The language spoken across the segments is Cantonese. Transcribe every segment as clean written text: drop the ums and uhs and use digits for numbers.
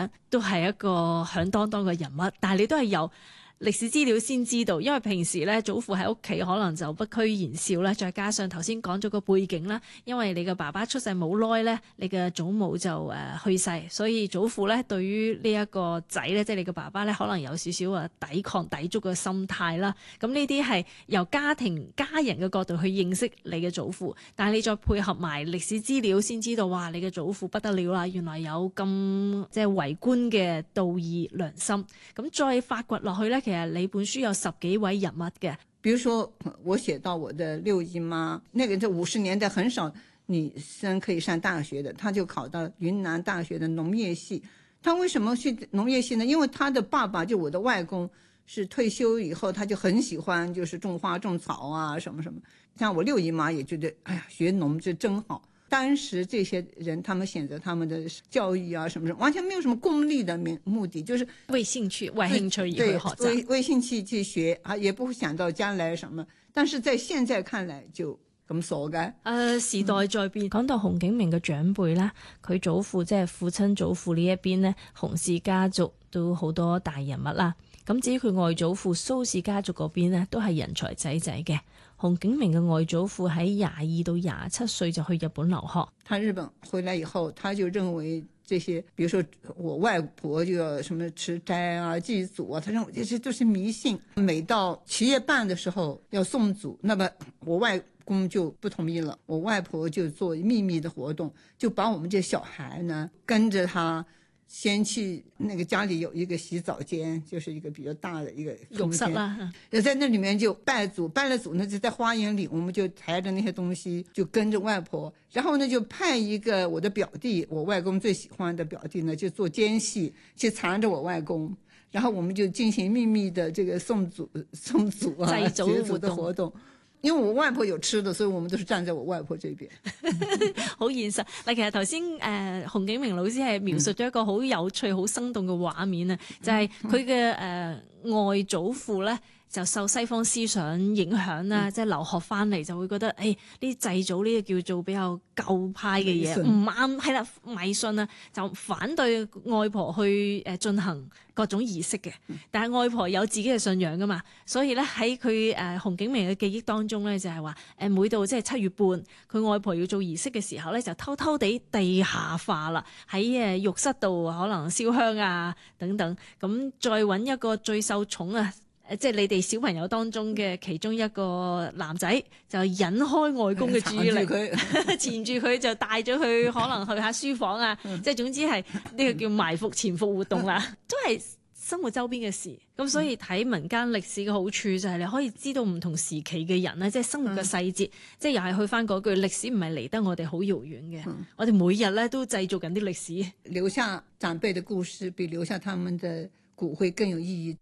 長都係一個響當當嘅人物，但係你都係由歷史資料先知道，因為平時咧祖父喺屋企可能就不苟言笑啦，再加上頭先講咗個背景啦，因為你嘅爸爸出世冇耐咧，你嘅祖母就去世，所以祖父咧對於呢一個仔咧，即係你嘅爸爸咧，可能有少少抵抗抵觸嘅心態啦。咁呢啲係由家人嘅角度去認識你嘅祖父，但係你再配合埋歷史資料先知道，哇！你嘅祖父不得了啦，原來有咁即係為官嘅道義良心。咁再發掘落去咧，其實你本書有10幾位人物嘅。 比如說我寫到我的六姨媽，那個在50年代很少女生可以上大學的，她就考到雲南大學的農業系。她為什麼去農業系呢？因為她的爸爸就我的外公是退休以後，他就很喜歡就是種花種草啊什麼什麼。像我六姨媽也覺得，哎呀，學農這真好。當時這些人他們選擇他們的教育啊什麼什麼，完全沒有什麼功利的目的，就是為興趣而去學習， 為興趣去學啊，也不會想到將來什麼。但是在現在看來就咁傻嘅。 時代在變。講到洪景明嘅長輩啦，佢祖父即係父親祖父呢一邊呢，洪氏家族都好多大人物啦。咁至於佢外祖父蘇氏家族嗰邊呢，都係人才仔仔嘅。洪景明嘅外祖父喺22到27歲就去日本留學。 他日本回來以後，他就認為這些，比如說我外婆就要什麼吃齋啊、祭祖啊，他認為這些都是迷信。每到7月半的時候要送祖，那麼我外公就不同意了，我外婆就做秘密的活動，就把我們這小孩呢跟着他。先去那個家裡有一個洗澡間，就是一個比較大的一個浴室啦， 在那裡面就拜祖，拜了祖呢就在花園裡，我們就抬着那些東西就跟着外婆，然後呢就派一個我的表弟，我外公最喜歡的表弟呢就做奸細去藏着我外公，然後我們就進行秘密的這個送祖啊祭祖的活動。因為我外婆有吃的，所以我們都是站在我外婆這邊。 好現實嗱，其實頭先洪景明老師係描述咗一個好有趣、好生動嘅畫面啊，就係佢嘅外祖父咧就受西方思想影響啦，即係留學翻嚟就會覺得呢啲祭祖呢個叫做比較舊派嘅嘢唔啱，係啦，迷信啊，就反對外婆去進行各種儀式嘅。但係外婆有自己嘅信仰噶嘛，所以咧喺佢洪景明嘅記憶當中咧就係話每到即係7月半，佢外婆要做儀式嘅時候咧就偷偷地下化啦，喺浴室度可能燒香啊等等，咁再揾一個最受寵啊。即係你哋小朋友當中嘅其中一個男仔，就引開外公嘅注意力，纏住佢就帶咗佢可能去下書房啊，即係總之係呢個叫埋伏潛伏活動啦，都係生活周邊嘅事。咁所以睇民間歷史嘅好處就係你可以知道唔同時期嘅人咧，即係生活嘅細節，即係又係去翻嗰句歷史唔係離得我哋好遙遠嘅，我哋每日咧都製造緊啲歷史。 留下長輩嘅故事，比留下他們的骨灰更有意義。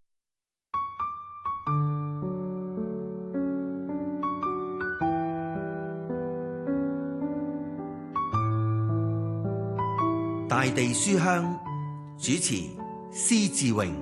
大地書香主持施志榮。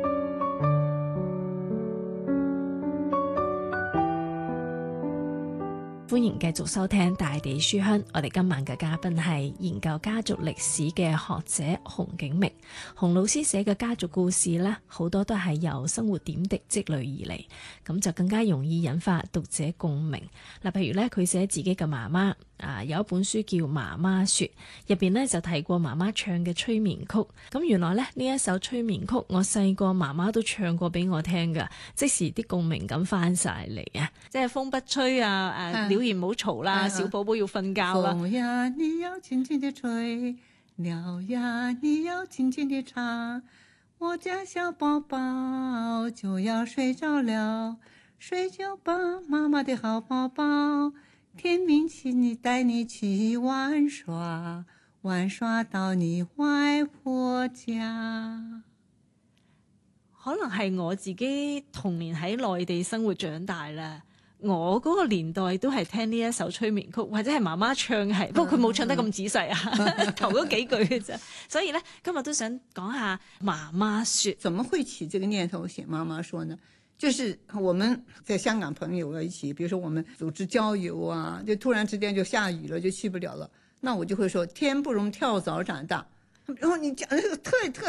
歡迎繼續收聽大地書香，我哋今晚嘅嘉賓係研究家族歷史嘅學者洪景明。洪老師寫嘅家族故事呢，好多都係由生活點滴積累而嚟，咁就更加容易引發讀者共鳴。嗱，譬如咧，佢寫自己嘅媽媽。有一本書叫《媽媽說》，入邊咧就提過媽媽唱嘅催眠曲。咁原來咧呢一首催眠曲，我細個媽媽都唱過俾我聽噶，即時啲共鳴感翻晒嚟啊！即係風不吹啊，鳥兒唔好嘈啦，小寶寶要瞓覺啦。 風呀，你要輕輕地吹；鳥呀，你要輕輕地唱。我家小寶寶就要睡着了，睡覺吧，媽媽的好寶寶。天明起你帶你去玩耍，玩耍到你外婆家。 可能係我自己童年喺內地生活長大啦，我嗰個年代都係聽呢一首催眠曲，或者係媽媽唱係，不過佢冇唱得咁仔細啊，頭嗰幾句嘅啫。所以咧，今日都想講下媽媽說。 怎麼會起這個念頭寫媽媽說呢？就是我們在香港朋友一起，比如說我們組織郊遊啊，就突然之間就下雨了，就去不了了，那我就會說天不容跳蚤長大。然後你講這個特